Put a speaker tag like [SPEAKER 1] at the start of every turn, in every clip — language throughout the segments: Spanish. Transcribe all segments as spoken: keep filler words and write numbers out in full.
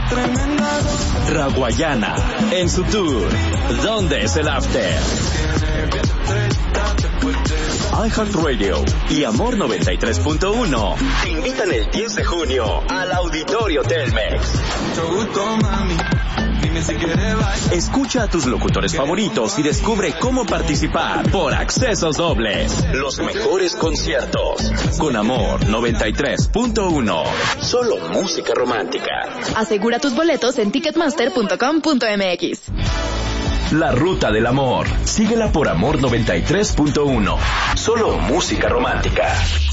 [SPEAKER 1] Raguayana, en su tour ¿Dónde es el After? iHeartRadio y Amor noventa y tres punto uno te invitan el diez de junio al Auditorio Telmex. Escucha a tus locutores favoritos y descubre cómo participar por accesos dobles. Los mejores conciertos. Con Amor noventa y tres punto uno. Solo música romántica.
[SPEAKER 2] Asegura tus boletos en ticketmaster punto com punto m x.
[SPEAKER 1] La Ruta del Amor. Síguela por Amor noventa y tres punto uno. Solo música romántica.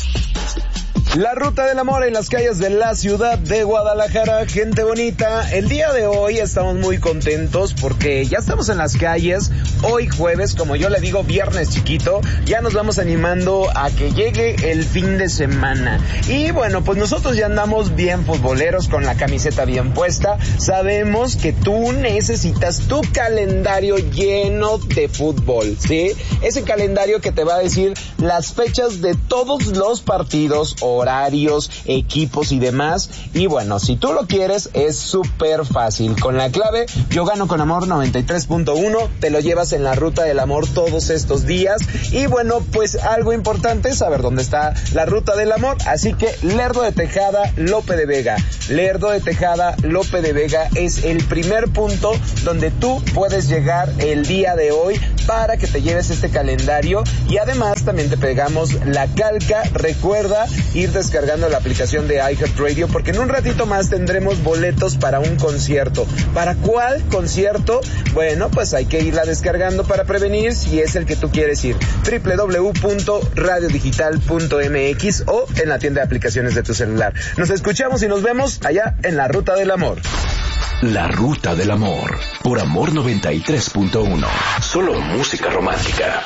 [SPEAKER 3] La Ruta del Amor en las calles de la ciudad de Guadalajara. Gente bonita, el día de hoy estamos muy contentos porque ya estamos en las calles. Hoy jueves, como yo le digo, viernes chiquito, ya nos vamos animando a que llegue el fin de semana. Y bueno, pues nosotros ya andamos bien futboleros, con la camiseta bien puesta. Sabemos que tú necesitas tu calendario lleno de fútbol, ¿sí? Ese calendario que te va a decir las fechas de todos los partidos, horarios, equipos y demás. Y bueno, si tú lo quieres, es súper fácil. Con la clave Yo Gano con Amor noventa y tres punto uno te lo llevas en la Ruta del Amor todos estos días. Y bueno, pues algo importante es saber dónde está la Ruta del Amor. Así que Lerdo de Tejada, Lope de Vega. Lerdo de Tejada, Lope de Vega es el primer punto donde tú puedes llegar el día de hoy para que te lleves este calendario. Y además también te pegamos la calca. Recuerda ir descargando la aplicación de iHeartRadio porque en un ratito más tendremos boletos para un concierto. ¿Para cuál concierto? Bueno, pues hay que irla descargando para prevenir si es el que tú quieres ir. doble u doble u doble u punto radio digital punto m x o en la tienda de aplicaciones de tu celular. Nos escuchamos y nos vemos allá en la Ruta del Amor.
[SPEAKER 1] La Ruta del Amor por Amor noventa y tres punto uno. Solo música romántica.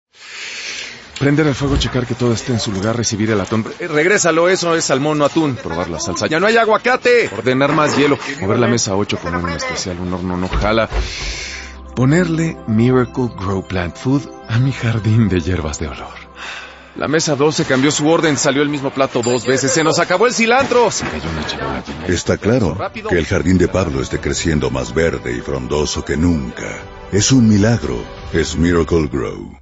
[SPEAKER 4] Prender el fuego, checar que todo esté en su lugar, recibir el atún. Eh, regrésalo, eso es salmón, no atún. Probar la salsa. ¡Ya no hay aguacate! Ordenar más hielo. Mover la mesa ocho, poner un especial, un horno no jala. Ponerle Miracle Grow Plant Food a mi jardín de hierbas de olor. La mesa doce cambió su orden, salió el mismo plato dos veces. ¡Se nos acabó el cilantro! Se cayó una charola llena de...
[SPEAKER 5] Está claro que el jardín de Pablo esté creciendo más verde y frondoso que nunca. Es un milagro. Es Miracle Grow.